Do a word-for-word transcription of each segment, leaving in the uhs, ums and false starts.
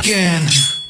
again.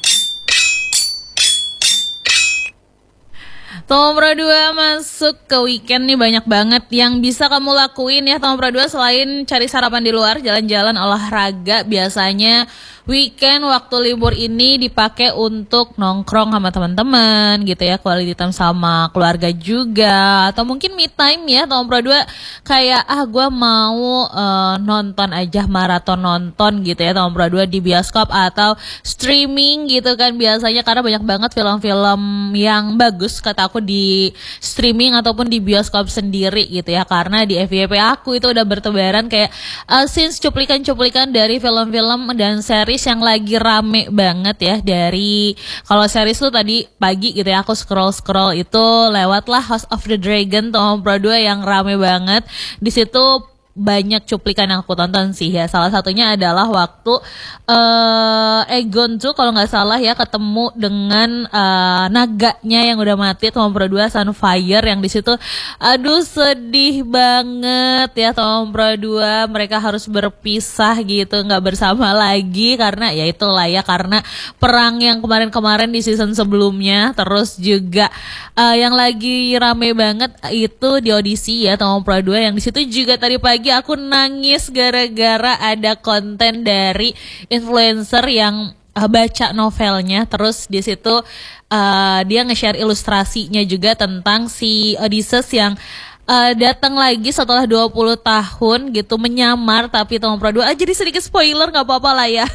Tomra dua masuk ke weekend nih, banyak banget yang bisa kamu lakuin ya Tomra dua selain cari sarapan di luar, jalan-jalan, olahraga. Biasanya weekend waktu libur ini dipakai untuk nongkrong sama teman-teman gitu ya, quality time sama keluarga juga, atau mungkin me time ya Tomra dua kayak ah gue mau uh, nonton aja, maraton nonton gitu ya Tomra dua di bioskop atau streaming gitu kan biasanya, karena banyak banget film-film yang bagus kata aku di streaming ataupun di bioskop sendiri gitu ya, karena di F Y P aku itu udah bertebaran kayak uh, scenes cuplikan-cuplikan dari film-film dan series yang lagi rame banget ya. Dari kalau series tuh tadi pagi gitu ya aku scroll-scroll itu lewatlah House of the Dragon Tomra dua yang rame banget. Di situ banyak cuplikan yang aku tonton sih ya. Salah satunya adalah waktu uh, Aegon tuh kalau nggak salah ya ketemu dengan uh, naganya yang udah mati Tomra dua, Sunfire, yang di situ aduh sedih banget ya Tomra dua, mereka harus berpisah gitu, nggak bersama lagi karena ya itulah ya, karena perang yang kemarin-kemarin di season sebelumnya. Terus juga uh, yang lagi rame banget itu di audisi ya Tomra dua, yang di situ juga tadi pagi aku nangis gara-gara ada konten dari influencer yang uh, baca novelnya. Terus di situ uh, dia nge-share ilustrasinya juga tentang si Odysseus yang uh, datang lagi setelah dua puluh tahun gitu, menyamar. Tapi Tomra dua, ah, jadi sedikit spoiler nggak apa-apa lah ya.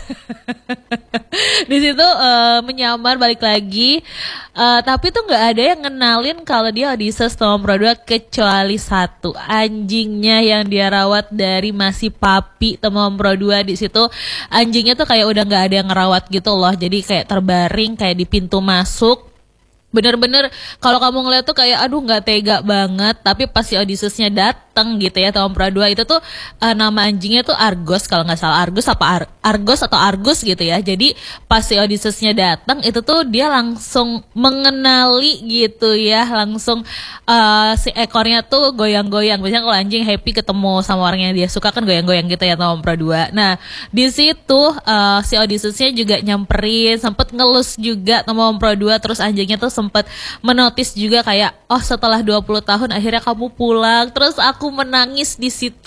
Di situ uh, menyamar balik lagi, uh, tapi tuh nggak ada yang ngenalin kalau dia Odysseus Tomra dua kecuali satu, anjingnya yang dia rawat dari masih papi Tomra dua. Di situ anjingnya tuh kayak udah nggak ada yang ngerawat gitu loh, jadi kayak terbaring kayak di pintu masuk. Bener-bener kalau kamu ngeliat tuh kayak aduh nggak tega banget. Tapi pas si Odysseusnya datang gitu ya Tomra dua itu tuh uh, nama anjingnya tuh Argos kalau nggak salah, Argos apa Ar- Argos atau Argus gitu ya. Jadi pas si Odysseusnya datang itu tuh dia langsung mengenali gitu ya, langsung uh, si ekornya tuh goyang-goyang. Biasanya kalau anjing happy ketemu sama orang yang dia suka kan goyang-goyang gitu ya Tomra dua. Nah di situ uh, si Odysseusnya juga nyamperin, sempet ngelus juga Tomra dua. Terus anjingnya tuh sempat menotis juga kayak oh setelah dua puluh tahun akhirnya kamu pulang. Terus aku menangis di situ.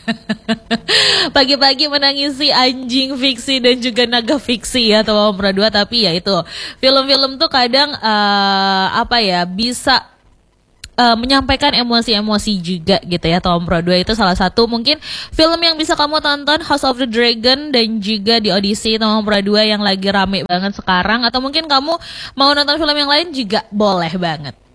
Pagi-pagi menangisi anjing fiksi dan juga naga fiksi ya Tomra dua. Tapi ya itu film-film tuh kadang uh, apa ya bisa Uh, menyampaikan emosi-emosi juga gitu ya. Tomra dua itu salah satu mungkin film yang bisa kamu tonton, House of the Dragon dan juga di Odyssey Tomra dua yang lagi rame banget sekarang. Atau mungkin kamu mau nonton film yang lain juga boleh banget.